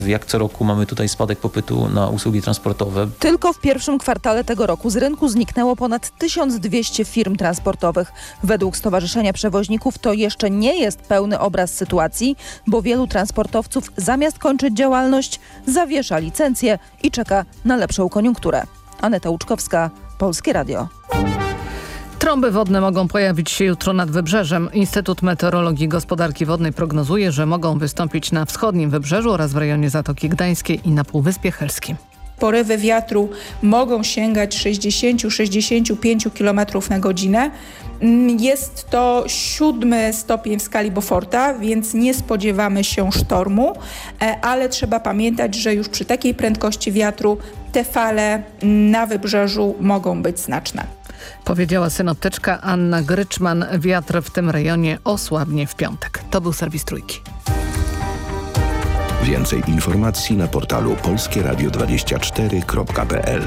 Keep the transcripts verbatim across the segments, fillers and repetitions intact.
Jak co roku mamy tutaj spadek popytu na usługi transportowe. Tylko w pierwszym kwartale tego roku z rynku zniknęło ponad tysiąc dwieście firm transportowych. Według Stowarzyszenia Przewoźników to jeszcze nie jest pełny obraz sytuacji, bo wielu transportowców zamiast kończyć działalność zawiesza licencję i czeka na lepszą koniunkturę. Aneta Łuczkowska, Polskie Radio. Trąby wodne mogą pojawić się jutro nad wybrzeżem. Instytut Meteorologii i Gospodarki Wodnej prognozuje, że mogą wystąpić na wschodnim wybrzeżu oraz w rejonie Zatoki Gdańskiej i na Półwyspie Helskim. Porywy wiatru mogą sięgać sześćdziesiąt do sześćdziesięciu pięciu kilometrów na godzinę. Jest to siódmy stopień w skali Beauforta, więc nie spodziewamy się sztormu, ale trzeba pamiętać, że już przy takiej prędkości wiatru te fale na wybrzeżu mogą być znaczne. Powiedziała synoptyczka Anna Gryczman. Wiatr w tym rejonie osłabnie w piątek. To był serwis Trójki. Więcej informacji na portalu polskie radio dwadzieścia cztery kropka p l.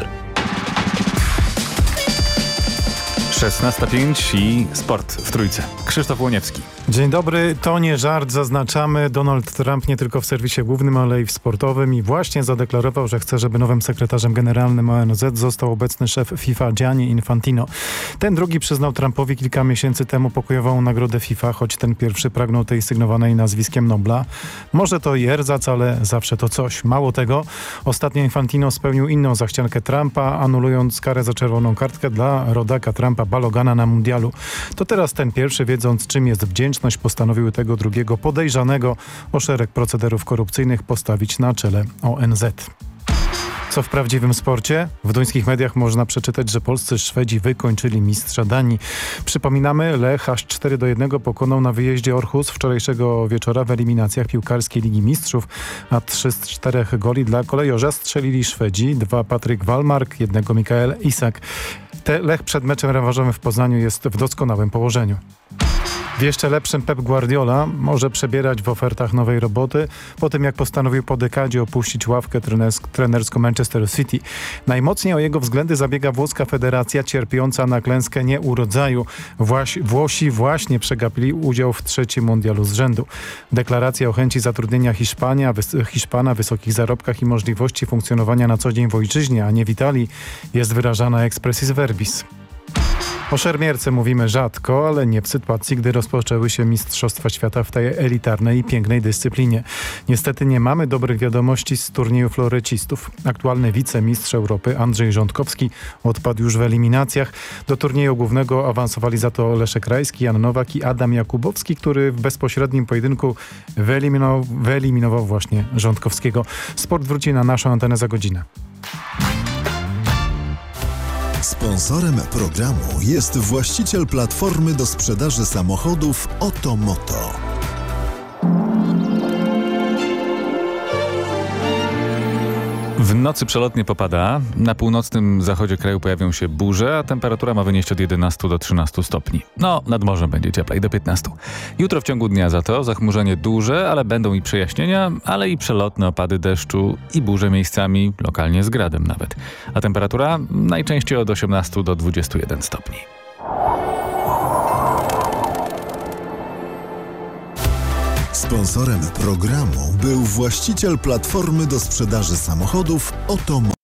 szesnasta pięć i sport w Trójce. Krzysztof Łoniewski. Dzień dobry, to nie żart, zaznaczamy. Donald Trump nie tylko w serwisie głównym, ale i w sportowym i właśnie zadeklarował, że chce, żeby nowym sekretarzem generalnym O N Z został obecny szef FIFA Gianni Infantino. Ten drugi przyznał Trumpowi kilka miesięcy temu pokojową nagrodę FIFA, choć ten pierwszy pragnął tej sygnowanej nazwiskiem Nobla. Może to i erzac, ale zawsze to coś. Mało tego, ostatnio Infantino spełnił inną zachciankę Trumpa, anulując karę za czerwoną kartkę dla rodaka Trumpa Balogana na mundialu. To teraz ten pierwszy, wiedząc czym jest wdzięczność, postanowił tego drugiego podejrzanego o szereg procederów korupcyjnych postawić na czele O N Z. Co w prawdziwym sporcie? W duńskich mediach można przeczytać, że polscy Szwedzi wykończyli mistrza Danii. Przypominamy, Lech aż cztery do jednego pokonał na wyjeździe Orhus wczorajszego wieczora w eliminacjach piłkarskiej Ligi Mistrzów, a trzy z czterech goli dla kolejorza strzelili Szwedzi, dwa Patryk Wallmark, jednego Mikael Isak. Te Lech przed meczem rewanżowym w Poznaniu jest w doskonałym położeniu. W jeszcze lepszym Pep Guardiola może przebierać w ofertach nowej roboty po tym, jak postanowił po dekadzie opuścić ławkę trenerską Manchester City. Najmocniej o jego względy zabiega włoska federacja cierpiąca na klęskę nieurodzaju. Właś, Włosi właśnie przegapili udział w trzecim mundialu z rzędu. Deklaracja o chęci zatrudnienia Hiszpania, wys, Hiszpana, wysokich zarobkach i możliwości funkcjonowania na co dzień w ojczyźnie, a nie w Italii, jest wyrażana expressis verbis. O szermierce mówimy rzadko, ale nie w sytuacji, gdy rozpoczęły się Mistrzostwa Świata w tej elitarnej i pięknej dyscyplinie. Niestety nie mamy dobrych wiadomości z turnieju florecistów. Aktualny wicemistrz Europy Andrzej Rządkowski odpadł już w eliminacjach. Do turnieju głównego awansowali za to Leszek Rajski, Jan Nowak i Adam Jakubowski, który w bezpośrednim pojedynku wyeliminował, wyeliminował właśnie Rządkowskiego. Sport wróci na naszą antenę za godzinę. Sponsorem programu jest właściciel platformy do sprzedaży samochodów Otomoto. W nocy przelotnie popada. Na północnym zachodzie kraju pojawią się burze, a temperatura ma wynieść od jedenastu do trzynastu stopni. No, nad morzem będzie cieplej do piętnastu. Jutro w ciągu dnia za to zachmurzenie duże, ale będą i przejaśnienia, ale i przelotne opady deszczu i burze miejscami, lokalnie z gradem nawet. A temperatura najczęściej od osiemnastu do dwudziestu jeden stopni. Sponsorem programu był właściciel platformy do sprzedaży samochodów Otomoto.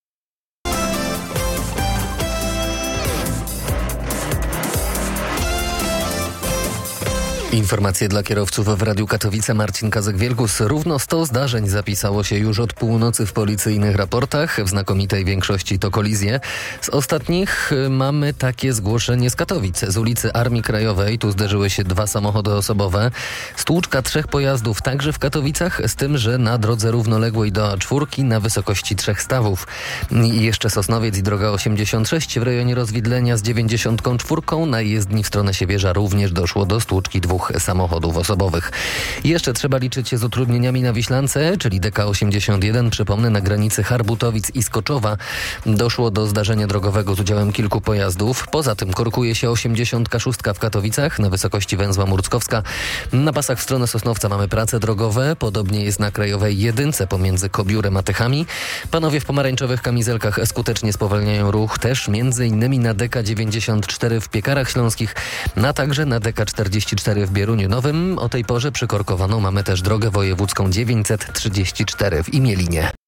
Informacje dla kierowców w Radiu Katowice. Marcin Kazek-Wielgus. Równo sto zdarzeń zapisało się już od północy w policyjnych raportach. W znakomitej większości to kolizje. Z ostatnich mamy takie zgłoszenie z Katowic. Z ulicy Armii Krajowej. Tu zderzyły się dwa samochody osobowe. Stłuczka trzech pojazdów także w Katowicach, z tym, że na drodze równoległej do A cztery na wysokości trzech stawów. I jeszcze Sosnowiec i droga osiemdziesiąt sześć w rejonie rozwidlenia z dziewięćdziesiąt cztery na jezdni w stronę Siewierza również doszło do stłuczki dwóch samochodów osobowych. Jeszcze trzeba liczyć się z utrudnieniami na Wiślance, czyli D K osiemdziesiąt jeden, przypomnę, na granicy Harbutowic i Skoczowa. Doszło do zdarzenia drogowego z udziałem kilku pojazdów. Poza tym korkuje się osiemdziesiąt sześć w Katowicach na wysokości węzła Murckowska. Na pasach w stronę Sosnowca mamy prace drogowe. Podobnie jest na Krajowej jedynce pomiędzy Kobiórem a Tychami. Panowie w pomarańczowych kamizelkach skutecznie spowalniają ruch też między innymi na D K dziewięćdziesiąt cztery w Piekarach Śląskich, a także na D K czterdzieści cztery w w Bieruniu Nowym. O tej porze przykorkowaną mamy też drogę wojewódzką dziewięćset trzydzieści cztery w Imielinie.